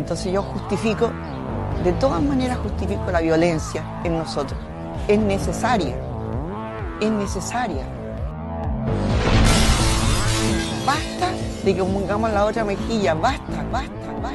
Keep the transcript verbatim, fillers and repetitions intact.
Entonces yo justifico, de todas maneras justifico la violencia en nosotros. Es necesaria, es necesaria. Basta de que pongamos la otra mejilla, basta, basta.